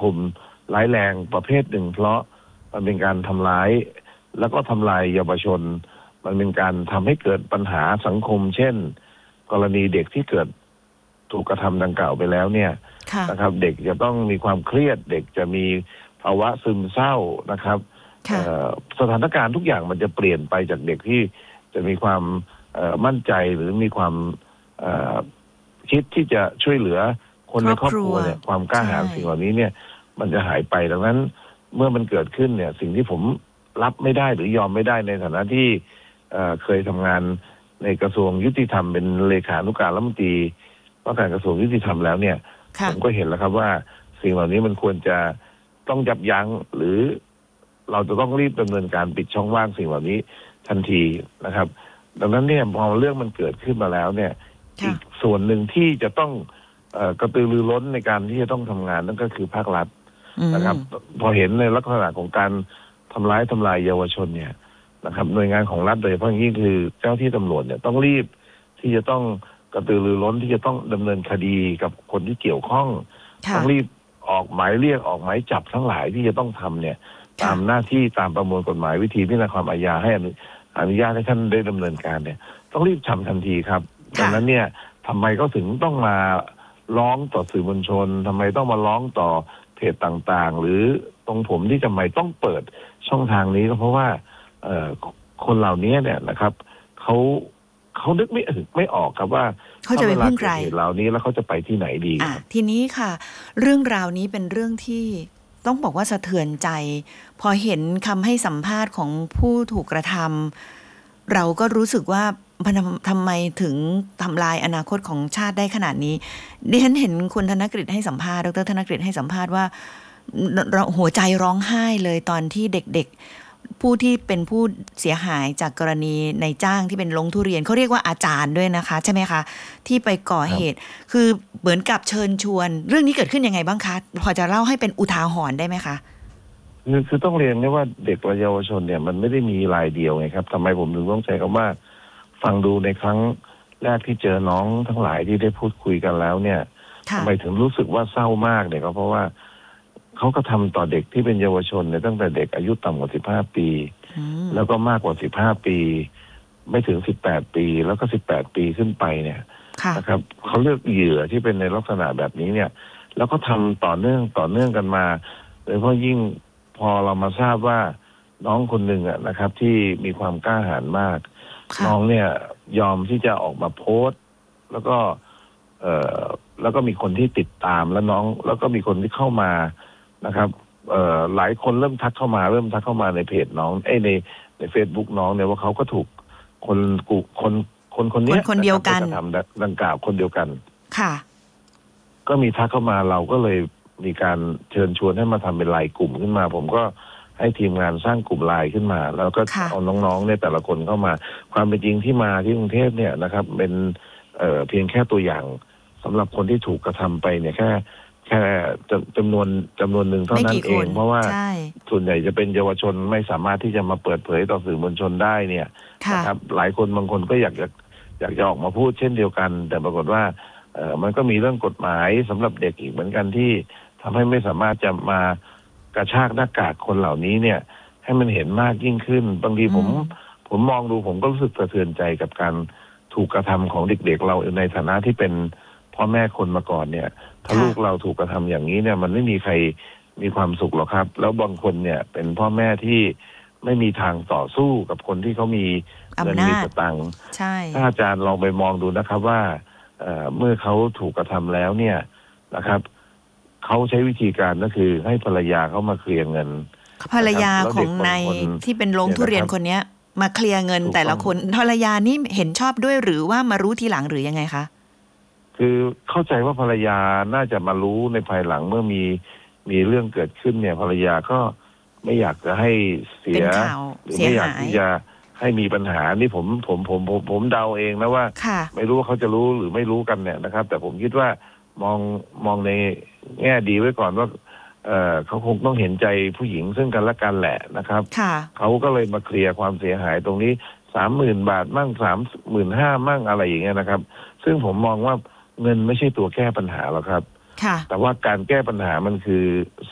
มร้ายแรงประเภทหนึ่งเพราะมันเป็นการทำร้ายแล้วก็ทำลายเยาวชนมันเป็นการทำให้เกิดปัญหาสังคมเช่นกรณีเด็กที่เกิดถูกกระทำดังกล่าวไปแล้วเนี่ยนะครับเด็กจะต้องมีความเครียดเด็กจะมีภาวะซึมเศร้านะครับสถานการณ์ทุกอย่างมันจะเปลี่ยนไปจากเด็กที่จะมีความมั่นใจหรือมีความคิดที่จะช่วยเหลือคนในครอบครัวเนี่ยความกล้าหาญสิ่งเหล่านี้เนี่ยมันจะหายไปดังนั้นเมื่อมันเกิดขึ้นเนี่ยสิ่งที่ผมรับไม่ได้หรือยอมไม่ได้ในฐานะที่เคยทำงานในกระทรวงยุติธรรมเป็นเลขานุการรัฐมนตรีว่าการกระทรวงยุติธรรมแล้วเนี่ยผมก็เห็นแล้วครับว่าสิ่งเหล่านี้มันควรจะต้องยับยั้งหรือเราจะต้องรีบดำเนินการปิดช่องว่างสิ่งเหล่านี้ทันทีนะครับดังนั้นเนี่ยพอเรื่องมันเกิดขึ้นมาแล้วเนี่ยอีกส่วนหนึ่งที่จะต้องกระตือรือร้นในการที่จะต้องทำงานนั่นก็คือภาครัฐนะครับพอเห็นในลักษณะของการทำลายเยาวชนเนี่ยนะครับหน่วยงานของรัฐโดยเฉพาะอย่างยิ่งคือเจ้าที่ตำรวจเนี่ยต้องรีบที่จะต้องกระตือรือร้นที่จะต้องดำเนินคดีกับคนที่เกี่ยวข้องต้องรีบออกหมายเรียกออกหมายจับทั้งหลายที่จะต้องทำเนี่ยตามหน้าที่ตามประมวลกฎหมายวิธีพิจารณาความอาญาให้อนุญาตให้ท่านได้ดำเนินการเนี่ยต้องรีบทำทันทีครับดังนั้นเนี่ยทำไมก็ถึงต้องมาร้องต่อสื่อมวลชนทำไมต้องมาร้องต่อเพจต่างๆหรือตรงผมที่ทำไมต้องเปิดช่องทางนี้ก็เพราะว่าคนเหล่านี้เนี่ยนะครับเขานึกไม่ออกครับว่าเขาจะไปพึ่งใครเหล่านี้แล้วเขาจะไปที่ไหนดีทีนี้ค่ะเรื่องราวนี้เป็นเรื่องที่ต้องบอกว่าสะเทือนใจพอเห็นคำให้สัมภาษณ์ของผู้ถูกกระทำเราก็รู้สึกว่าทำไมถึงทำลายอนาคตของชาติได้ขนาดนี้ดิฉันเห็นคุณธนกฤษให้สัมภาษณ์ดร.ธนกฤษให้สัมภาษณ์ว่าหัวใจร้องไห้เลยตอนที่เด็กๆผู้ที่เป็นผู้เสียหายจากกรณีในจ้างที่เป็นลงทุเรียนเขาเรียกว่าอาจารย์ด้วยนะคะใช่ไหมคะที่ไปก่อเหตุคือเหมือนกับเชิญชวนเรื่องนี้เกิดขึ้นยังไงบ้างคะพอจะเล่าให้เป็นอุทาหรณ์ได้ไหมคะคือต้องเรียนว่าเด็กและเยาวชนเนี่ยมันไม่ได้มีรายเดียวไงครับทำไมผมถึงต้องใช้คำว่าฟังดูในครั้งแรกที่เจอน้องทั้งหลายที่ได้พูดคุยกันแล้วเนี่ยทำไมถึงรู้สึกว่าเศร้ามากเนี่ยก็เพราะว่าเขาก็ทำต่อเด็กที่เป็นเยาวชนเนี่ยตั้งแต่เด็กอายุต่ำกว่า15 ปีแล้วก็มากกว่า15 ปีไม่ถึง18 ปีแล้วก็18 ปีขึ้นไปเนี่ยนะครับเขาเลือกเหยื่อที่เป็นในลักษณะแบบนี้เนี่ยแล้วก็ทำต่อเนื่องกันมาโดยเฉพาะยิ่งพอเรามาทราบว่าน้องคนหนึ่งนะครับที่มีความกล้าหาญมากน้องเนี่ยยอมที่จะออกมาโพสต์แล้วก็มีคนที่ติดตามแล้วก็มีคนที่เข้ามานะครับหลายคนเริ่มทักเข้ามาในเพจน้องใน Facebook น้องเนี่ยว่าเขาก็ถูกคนนี้คนเดียวกันทำดังกล่าวคนเดียวกันค่ะก็มีทักเข้ามาเราก็เลยมีการเชิญชวนให้มาทำเป็นไลน์กลุ่มขึ้นมาผมก็ให้ทีมงานสร้างกลุ่มไลน์ขึ้นมาแล้วก็เอาน้องๆเนี่ยแต่ละคนเข้ามาความเป็นจริงที่มาที่กรุงเทพเนี่ยนะครับเป็นเพียงแค่ตัวอย่างสำหรับคนที่ถูกกระทำไปเนี่ยแค่จำนวนหนึ่งเท่านั้นเองเพราะว่าส่วนใหญ่จะเป็นเยาวชนไม่สามารถที่จะมาเปิดเผยต่อสื่อมวลชนได้เนี่ยนะครับหลายคนบางคนก็อยากจะออกมาพูดเช่นเดียวกันแต่ปรากฏว่ามันก็มีเรื่องกฎหมายสำหรับเด็กอีกเหมือนกันที่ทำให้ไม่สามารถจะมากระชากหน้ากากคนเหล่านี้เนี่ยให้มันเห็นมากยิ่งขึ้นบางทีผมมองดูผมก็รู้สึกสะเทือนใจกับการถูกกระทำของเด็กๆเราในฐานะที่เป็นพ่อแม่คนมาก่อนเนี่ยถ้าลูกเราถูกกระทำอย่างนี้เนี่ยมันไม่มีใครมีความสุขหรอกครับแล้วบางคนเนี่ยเป็นพ่อแม่ที่ไม่มีทางต่อสู้กับคนที่เขามีเงินมีสตังค์ถ้าอาจารย์ลองไปมองดูนะครับว่าเมื่อเขาถูกกระทำแล้วเนี่ยนะครับเขาใช้วิธีการก็คือให้ภรรยาเขามาเคลียร์เงินภรรยาของนายที่เป็นลงทุเรียนคนนี้มาเคลียร์เงินแต่ละคนภรรยานี่เห็นชอบด้วยหรือว่ามารู้ทีหลังหรือยังไงคะคือเข้าใจว่าภรรยาน่าจะมารู้ในภายหลังเมื่อมีเรื่องเกิดขึ้นเนี่ยภรรยาก็ไม่อยากจะให้เสียหรือไม่อยากที่จะให้มีปัญหานี่ผมเดาเองนะว่าไม่รู้ว่าเขาจะรู้หรือไม่รู้กันเนี่ยนะครับแต่ผมคิดว่ามองในแง่ดีไว้ก่อนว่าเขาคงต้องเห็นใจผู้หญิงซึ่งกันและกันแหละนะครับเขาก็เลยมาเคลียร์ความเสียหายตรงนี้30,000 บาทมั่ง35,000มั่งอะไรอย่างเงี้ยนะครับซึ่งผมมองว่าเงินไม่ใช่ตัวแก้ปัญหาหรอกครับแต่ว่าการแก้ปัญหามันคือ